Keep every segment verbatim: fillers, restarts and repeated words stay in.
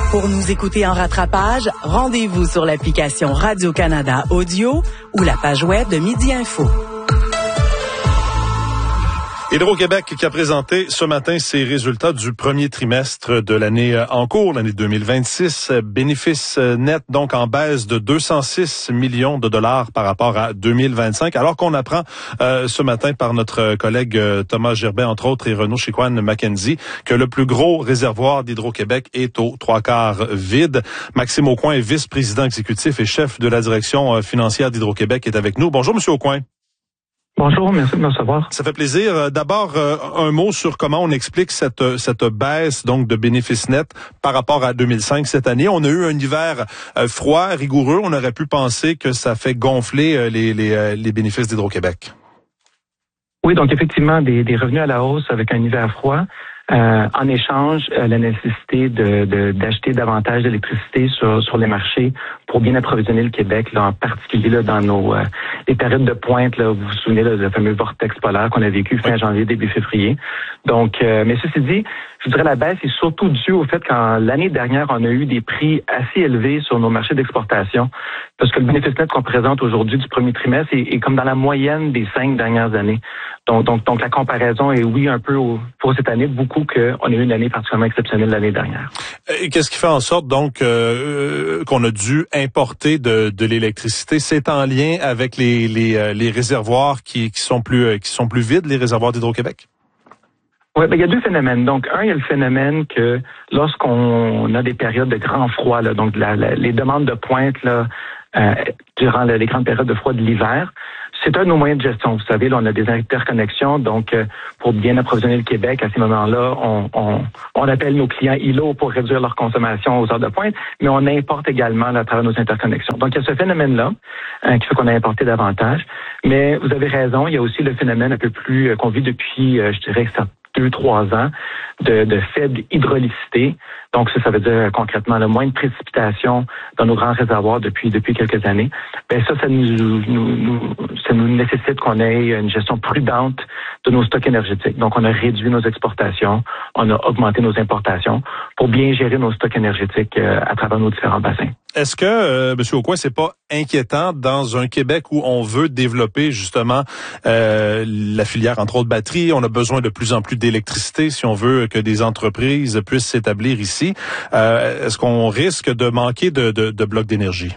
Pour nous écouter en rattrapage, rendez-vous sur l'application Radio-Canada Audio ou la page web de Midi Info. Hydro-Québec qui a présenté ce matin ses résultats du premier trimestre de l'année en cours, l'année deux mille vingt-six. Bénéfice net donc en baisse de deux cent six millions de dollars par rapport à deux mille vingt-cinq. Alors qu'on apprend euh, ce matin par notre collègue euh, Thomas Gerbet, entre autres, et Renaud Chicoine-Mackenzie, que le plus gros réservoir d'Hydro-Québec est aux trois quarts vide. Maxime Aucoin est vice-président exécutif et chef de la direction euh, financière d'Hydro-Québec, est avec nous. Bonjour, Monsieur Aucoin. Bonjour, merci de me recevoir. Ça fait plaisir. D'abord, euh, un mot sur comment on explique cette cette baisse donc de bénéfices nets par rapport à deux mille cinq cette année. On a eu un hiver euh, froid, rigoureux. On aurait pu penser que ça fait gonfler euh, les les, euh, les bénéfices d'Hydro-Québec. Oui, donc effectivement, des, des revenus à la hausse avec un hiver froid. Euh, en échange, euh, la nécessité de, de d'acheter davantage d'électricité sur sur les marchés pour bien approvisionner le Québec, là, en particulier là, dans nos euh, les périodes de pointe. Là, vous vous souvenez là, le fameux vortex polaire qu'on a vécu fin janvier, début février. Donc, euh, mais ceci dit, je dirais la baisse est surtout due au fait qu'en l'année dernière, on a eu des prix assez élevés sur nos marchés d'exportation, parce que le bénéfice net qu'on présente aujourd'hui du premier trimestre est, est comme dans la moyenne des cinq dernières années. Donc, donc, donc la comparaison est, oui, un peu au, pour cette année, beaucoup qu'on a eu une année particulièrement exceptionnelle l'année dernière. Et qu'est-ce qui fait en sorte, donc, euh, qu'on a dû importer de, de l'électricité? C'est en lien avec les, les, les réservoirs qui, qui sont plus, qui sont plus vides, les réservoirs d'Hydro-Québec? Oui, ben, il y a deux phénomènes. Donc, un, il y a le phénomène que lorsqu'on a des périodes de grand froid, là, donc la, la, les demandes de pointe là, euh, durant la, les grandes périodes de froid de l'hiver, c'est un de nos moyens de gestion. Vous savez, là, on a des interconnexions, donc euh, pour bien approvisionner le Québec, à ces moments-là, on, on, on appelle nos clients I L O pour réduire leur consommation aux heures de pointe, mais on importe également là, à travers nos interconnexions. Donc, il y a ce phénomène-là euh, qui fait qu'on a importé davantage. Mais vous avez raison, il y a aussi le phénomène un peu plus euh, qu'on vit depuis, euh, je dirais, deux, trois ans de, de faible hydraulicité. Donc, ça, ça veut dire concrètement le moins de précipitations dans nos grands réservoirs depuis depuis quelques années. Ben ça, ça nous, nous, nous ça nous nécessite qu'on ait une gestion prudente de nos stocks énergétiques. Donc, on a réduit nos exportations, on a augmenté nos importations pour bien gérer nos stocks énergétiques euh, à travers nos différents bassins. Est-ce que, euh, M. Aucoin, c'est pas inquiétant dans un Québec où on veut développer justement euh, la filière, entre autres batteries? On a besoin de plus en plus d'électricité si on veut que des entreprises puissent s'établir ici. Euh, est-ce qu'on risque de manquer de, de, de blocs d'énergie?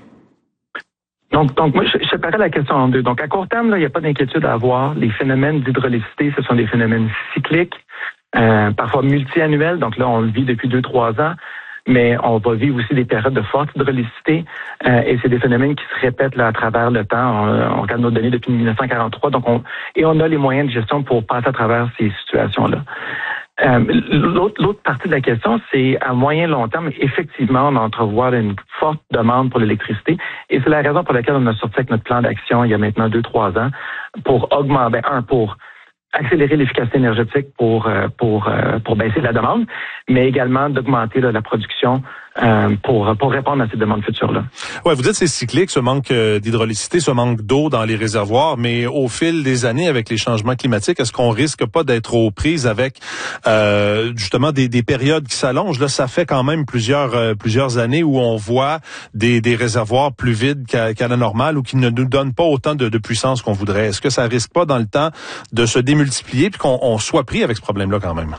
Donc, donc moi, je, je séparais la question en deux. Donc, à court terme, là, il n'y a pas d'inquiétude à avoir. Les phénomènes d'hydraulicité, ce sont des phénomènes cycliques, euh, parfois multi-annuels. Donc là, on le vit depuis deux, trois ans. Mais on va vivre aussi des périodes de forte hydraulicité euh, et c'est des phénomènes qui se répètent là à travers le temps. On, on regarde nos données depuis dix-neuf cent quarante-trois, donc on et on a les moyens de gestion pour passer à travers ces situations-là. Euh, l'autre, l'autre partie de la question, c'est à moyen long terme, effectivement, on entrevoit une forte demande pour l'électricité et c'est la raison pour laquelle on a sorti avec notre plan d'action il y a maintenant deux, trois ans pour augmenter, ben, un, pour accélérer l'efficacité énergétique pour pour pour baisser la demande, mais également d'augmenter là, la production euh, pour pour répondre à ces demandes futures-là. Ouais, vous dites c'est cyclique, ce manque d'hydraulicité, ce manque d'eau dans les réservoirs, mais au fil des années, avec les changements climatiques, est-ce qu'on risque pas d'être aux prises avec euh, justement des, des périodes qui s'allongent? Là, ça fait quand même plusieurs euh, plusieurs années où on voit des, des réservoirs plus vides qu'à, qu'à la normale ou qui ne nous donnent pas autant de, de puissance qu'on voudrait. Est-ce que ça risque pas dans le temps de se démultiplier puis qu'on on soit pris avec ce problème-là quand même?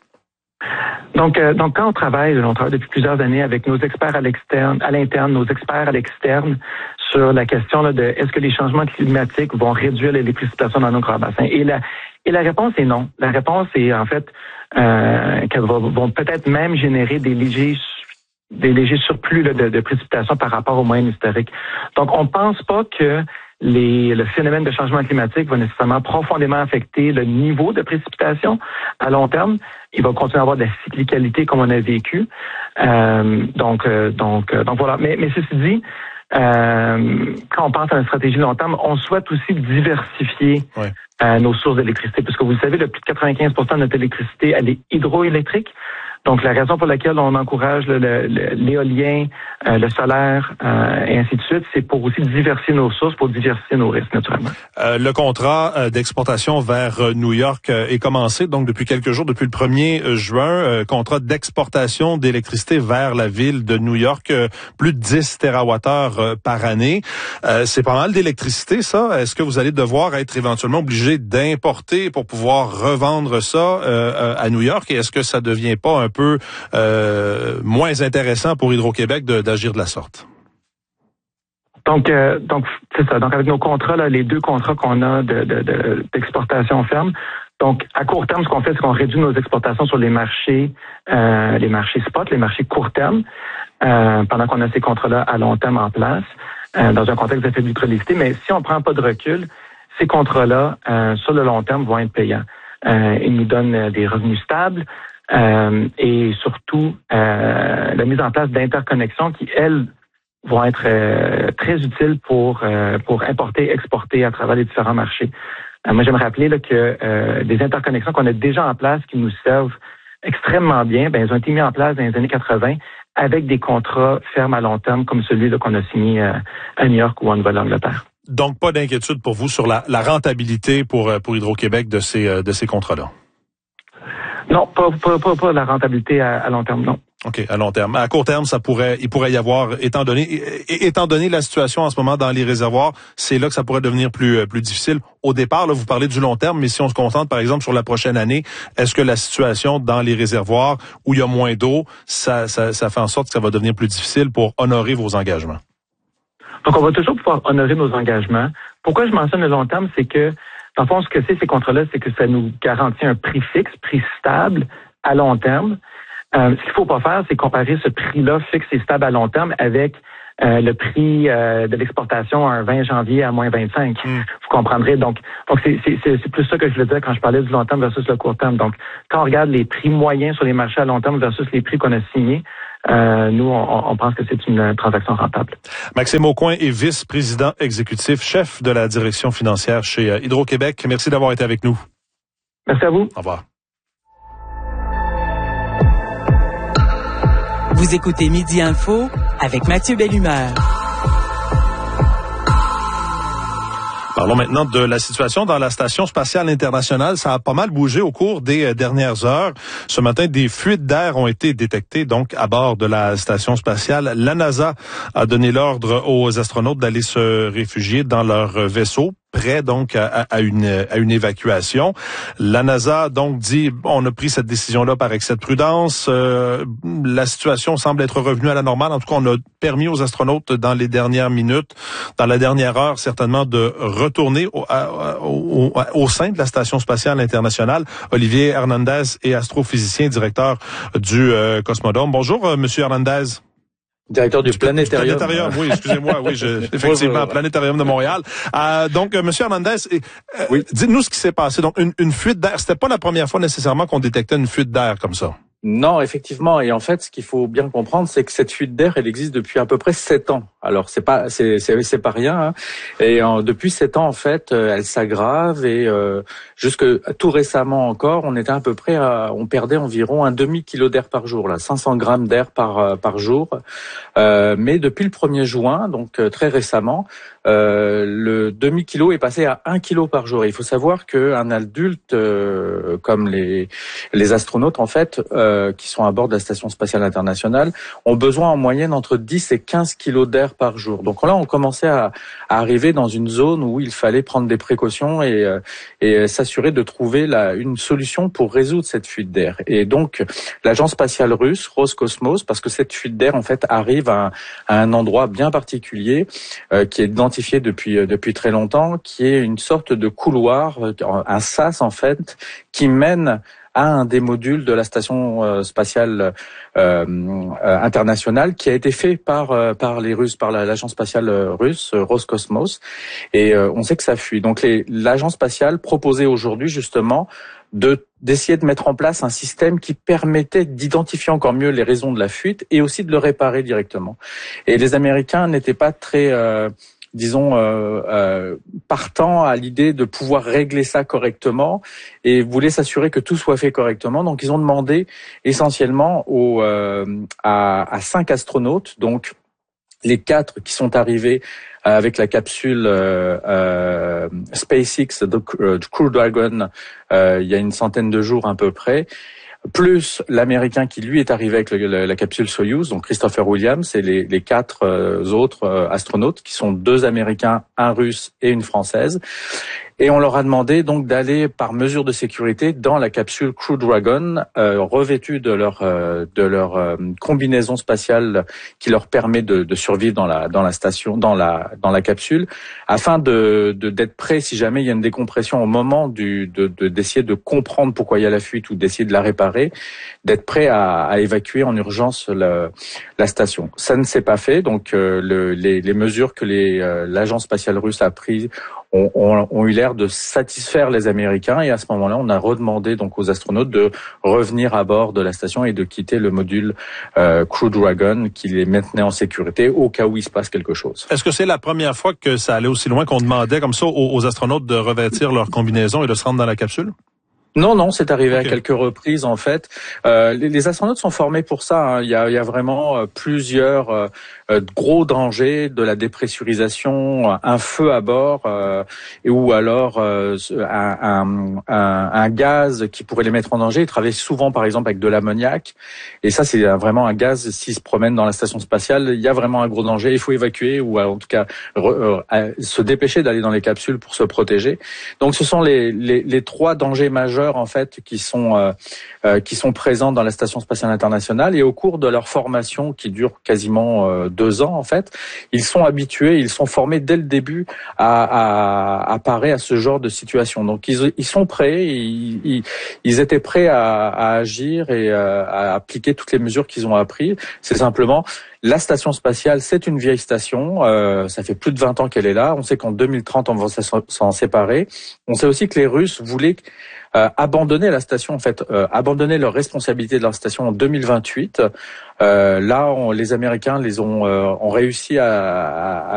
Donc, euh, donc quand on travaille, on travaille depuis plusieurs années avec nos experts à l'externe, à l'interne, nos experts à l'externe sur la question là, de est-ce que les changements climatiques vont réduire les précipitations dans nos grands bassins. Et la et la réponse est non. La réponse est en fait euh, qu'elles vont, vont peut-être même générer des légers des légers surplus là, de, de précipitations par rapport aux moyennes historiques. Donc, on pense pas que Les, le phénomène de changement climatique va nécessairement profondément affecter le niveau de précipitation à long terme. Il va continuer à avoir de la cyclicalité comme on a vécu. Euh, donc, euh, donc, euh, donc voilà. Mais, mais ceci dit, euh, quand on pense à une stratégie long terme, on souhaite aussi diversifier ouais. euh, nos sources d'électricité, parce que vous le savez, le plus de quatre-vingt-quinze pour cent de notre électricité, elle est hydroélectrique. Donc, la raison pour laquelle on encourage le, le, le, l'éolien, euh, le solaire euh, et ainsi de suite, c'est pour aussi diversifier nos sources, pour diversifier nos risques, naturellement. Euh, le contrat euh, d'exportation vers euh, New York euh, est commencé, donc depuis quelques jours, depuis le premier juin, euh, contrat d'exportation d'électricité vers la ville de New York, euh, plus de dix térawattheures euh, par année. Euh, c'est pas mal d'électricité, ça. Est-ce que vous allez devoir être éventuellement obligé d'importer pour pouvoir revendre ça euh, à New York? Et est-ce que ça devient pas un peu euh, moins intéressant pour Hydro-Québec de, d'agir de la sorte? Donc, euh, donc c'est ça. Donc, avec nos contrats, là, les deux contrats qu'on a de, de, de, d'exportation ferme, donc à court terme, ce qu'on fait, c'est qu'on réduit nos exportations sur les marchés, euh, les marchés spot, les marchés court terme, euh, pendant qu'on a ces contrats-là à long terme en place, euh, dans un contexte de faible neutralité. Mais si on prend pas de recul, ces contrats-là, euh, sur le long terme, vont être payants. Euh, ils nous donnent des revenus stables. Euh, et surtout euh, la mise en place d'interconnexions qui, elles, vont être euh, très utiles pour euh, pour importer, exporter à travers les différents marchés. Euh, moi, j'aimerais rappeler là, que euh, des interconnexions qu'on a déjà en place qui nous servent extrêmement bien, ben, elles ont été mises en place dans les années quatre-vingt avec des contrats fermes à long terme comme celui là, qu'on a signé euh, à New York ou en Nouvelle-Angleterre. Donc, pas d'inquiétude pour vous sur la, la rentabilité pour, pour Hydro-Québec de ces, de ces contrats-là? Non, pas, pas, pas, pas la rentabilité à, à long terme, non. OK, à long terme. À court terme, ça pourrait, il pourrait y avoir, étant donné, étant donné la situation en ce moment dans les réservoirs, c'est là que ça pourrait devenir plus, plus difficile. Au départ, là, vous parlez du long terme, mais si on se concentre, par exemple, sur la prochaine année, est-ce que la situation dans les réservoirs où il y a moins d'eau, ça, ça, ça fait en sorte que ça va devenir plus difficile pour honorer vos engagements? Donc, on va toujours pouvoir honorer nos engagements. Pourquoi je mentionne le long terme, c'est que, dans le fond, ce que c'est, ces contrats-là, c'est que ça nous garantit un prix fixe, prix stable à long terme. Euh, ce qu'il faut pas faire, c'est comparer ce prix-là fixe et stable à long terme avec euh, le prix euh, de l'exportation un vingt janvier à moins vingt-cinq. Mm. Vous comprendrez. Donc, donc c'est, c'est, c'est plus ça que je voulais dire quand je parlais du long terme versus le court terme. Donc, quand on regarde les prix moyens sur les marchés à long terme versus les prix qu'on a signés, Euh, nous, on, on pense que c'est une transaction rentable. Maxime Aucoin est vice-président exécutif, chef de la direction financière chez Hydro-Québec. Merci d'avoir été avec nous. Merci à vous. Au revoir. Vous écoutez Midi Info avec Mathieu Bellumeur. Parlons maintenant de la situation dans la Station spatiale internationale. Ça a pas mal bougé au cours des dernières heures. Ce matin, des fuites d'air ont été détectées donc à bord de la Station spatiale. La NASA a donné l'ordre aux astronautes d'aller se réfugier dans leur vaisseau, prêt donc à, à une à une évacuation. La NASA donc dit on a pris cette décision-là par excès de prudence. Euh, la situation semble être revenue à la normale. En tout cas, on a permis aux astronautes dans les dernières minutes, dans la dernière heure certainement, de retourner au, à, au, au sein de la Station spatiale internationale. Olivier Hernandez est astrophysicien, directeur du euh, Cosmodrome. Bonjour, euh, Monsieur Hernandez. Directeur du, du planétarium. Planétarium, oui, excusez-moi, oui, je, effectivement, oui, oui, planétarium de Montréal. Euh, donc, euh, Monsieur Hernandez, euh, oui. dites-nous ce qui s'est passé. Donc, une, une fuite d'air, c'était pas la première fois nécessairement qu'on détectait une fuite d'air comme ça. Non, effectivement. Et en fait, ce qu'il faut bien comprendre, c'est que cette fuite d'air, elle existe depuis à peu près sept ans. Alors, c'est pas, c'est, c'est, c'est pas rien. Hein. Et en, depuis sept ans, en fait, elle s'aggrave et euh, jusque tout récemment encore, on était à peu près, à, on perdait environ un demi kilo d'air par jour, là, cinq cents grammes d'air par par jour. Euh, mais depuis le premier juin, donc euh, très récemment, euh, le demi kilo est passé à un kilo par jour. Et il faut savoir qu'un adulte, euh, comme les les astronautes, en fait. Euh, qui sont à bord de la Station spatiale internationale, ont besoin en moyenne entre dix et quinze kilos d'air par jour. Donc là, on commençait à, à arriver dans une zone où il fallait prendre des précautions et, et s'assurer de trouver la, une solution pour résoudre cette fuite d'air. Et donc, l'agence spatiale russe, Roscosmos, parce que cette fuite d'air, en fait, arrive à, à un endroit bien particulier, euh, qui est identifié depuis, depuis très longtemps, qui est une sorte de couloir, un sas, en fait, qui mène à un des modules de la station euh, spatiale euh, euh, internationale qui a été fait par euh, par les Russes, par la, l'agence spatiale russe euh, Roscosmos, et euh, on sait que ça fuit. Donc les, l'agence spatiale proposait aujourd'hui justement de d'essayer de mettre en place un système qui permettait d'identifier encore mieux les raisons de la fuite et aussi de le réparer directement. Et les Américains n'étaient pas très euh, disons, euh, euh, partant à l'idée de pouvoir régler ça correctement et voulaient s'assurer que tout soit fait correctement. Donc, ils ont demandé essentiellement aux, euh, à, à cinq astronautes, donc les quatre qui sont arrivés avec la capsule euh, euh, SpaceX de euh, Crew Dragon euh, il y a une centaine de jours à peu près, plus l'Américain qui lui est arrivé avec le, la, la capsule Soyuz, donc Christopher Williams, et les, les quatre euh, autres euh, astronautes qui sont deux Américains, un Russe et une Française. Et on leur a demandé donc d'aller par mesure de sécurité dans la capsule Crew Dragon, euh, revêtue de leur euh, de leur euh, combinaison spatiale qui leur permet de, de survivre dans la dans la station, dans la dans la capsule, afin de de d'être prêts si jamais il y a une décompression au moment du de de d'essayer de comprendre pourquoi il y a la fuite ou d'essayer de la réparer, d'être prêt à, à évacuer en urgence la, la station. Ça ne s'est pas fait, donc euh, le, les les mesures que les euh, l'agence spatiale russe a prises ont, ont, ont eu l'air de satisfaire les Américains, et à ce moment-là, on a redemandé donc aux astronautes de revenir à bord de la station et de quitter le module euh, Crew Dragon qui les maintenait en sécurité au cas où il se passe quelque chose. Est-ce que c'est la première fois que ça allait aussi loin qu'on demandait comme ça aux, aux astronautes de revêtir leur combinaison et de se rendre dans la capsule? Non, non, c'est arrivé okay. à quelques reprises en fait. Euh, les, les astronautes sont formés pour ça. Hein. Il y a, il y a vraiment euh, plusieurs euh, gros dangers, de la dépressurisation, un feu à bord, euh, et ou alors euh, un, un, un, un gaz qui pourrait les mettre en danger. Ils travaillent souvent, par exemple, avec de l'ammoniac. Et ça, c'est vraiment un gaz. S'ils se promènent dans la station spatiale, il y a vraiment un gros danger. Il faut évacuer ou en tout cas re, euh, se dépêcher d'aller dans les capsules pour se protéger. Donc, ce sont les, les, les trois dangers majeurs en fait qui sont euh, euh, qui sont présents dans la station spatiale internationale, et au cours de leur formation qui dure quasiment euh, deux ans en fait, ils sont habitués, ils sont formés dès le début à, à, à parer à ce genre de situation. Donc ils, ils sont prêts, ils, ils, ils étaient prêts à, à agir et à, à appliquer toutes les mesures qu'ils ont apprises. C'est simplement la station spatiale, c'est une vieille station, euh, ça fait plus de vingt ans qu'elle est là. On sait qu'en deux mille trente, on va s'en séparer. On sait aussi que les Russes voulaient euh, abandonner la station, en fait, euh, abandonner leur responsabilité de leur station en deux mille vingt-huit. Euh, là, on, les Américains les ont, euh, ont réussi à, à